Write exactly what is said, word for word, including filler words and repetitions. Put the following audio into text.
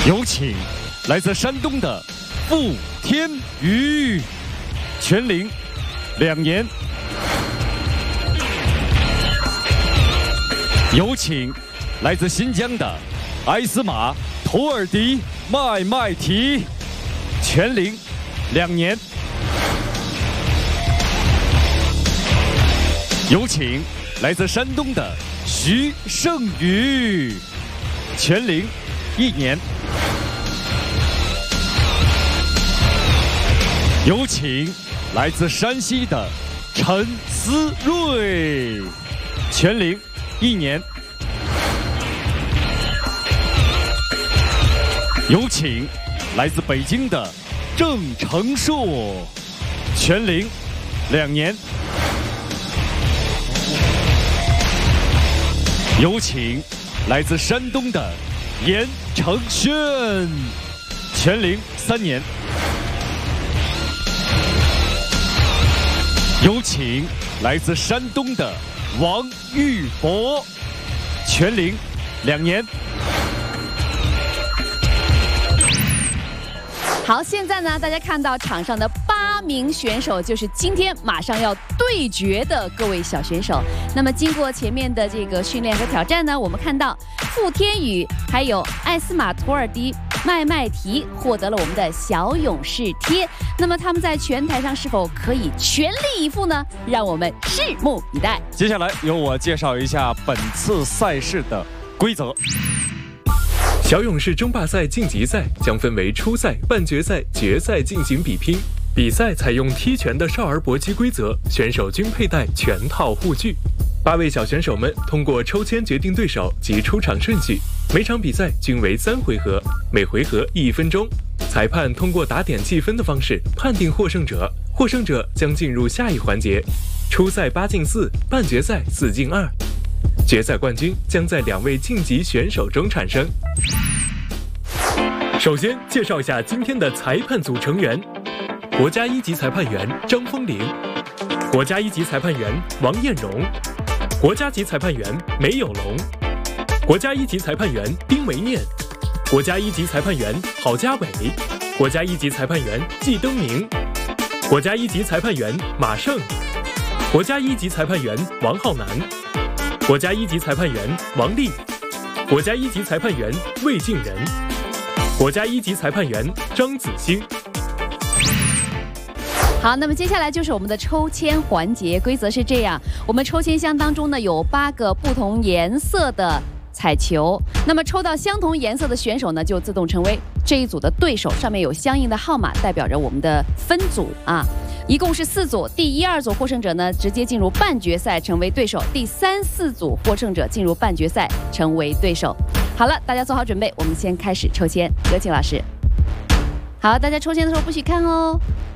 有请来自山东的傅天宇，全龄两年。有请来自新疆的艾斯玛图尔迪麦麦提，全龄两年。有请来自山东的徐胜宇，全龄一年。有请来自山西的陈思睿，全龄一年。有请来自北京的郑成硕，全龄两年。有请来自山东的严承轩，全龄三年。有请来自山东的王玉博，全龄两年。 好，现在呢，大家看到场上的八名选手，就是今天马上要对决的各位小选手。那么，经过前面的这个训练和挑战呢，我们看到傅天宇还有艾斯玛图尔迪麦麦提获得了我们的小勇士贴。那么，他们在拳台上是否可以全力以赴呢？让我们拭目以待。 接下来由我介绍一下本次赛事的规则。 小勇士争霸赛晋级赛将分为初赛、半决赛、决赛进行比拼。比赛采用踢拳的少儿搏击规则，选手均佩戴拳套护具。八位小选手们通过抽签决定对手及出场顺序。每场比赛均为三回合，每回合一分钟。裁判通过打点计分的方式判定获胜者，获胜者将进入下一环节：初赛八进四，半决赛四进二。决赛冠军将在两位晋级选手中产生。首先介绍一下今天的裁判组成员：国家一级裁判员张风铃，国家一级裁判员王艳荣，国家级裁判员梅有龙，国家一级裁判员丁维念，国家一级裁判员郝家伟，国家一级裁判员季登明，国家一级裁判员马胜，国家一级裁判员王浩南，国家一级裁判员王丽，国家一级裁判员魏敬仁，国家一级裁判员张子兴。 好，那么接下来就是我们的抽签环节，规则是这样：我们抽签箱当中呢有八个不同颜色的彩球，那么抽到相同颜色的选手呢就自动成为这一组的对手，上面有相应的号码代表着我们的分组啊。一共是四组，第一、二组获胜者呢直接进入半决赛成为对手，第三、四组获胜者进入半决赛成为对手。好了，大家做好准备，我们先开始抽签。有请老师。好，大家抽签的时候不许看哦。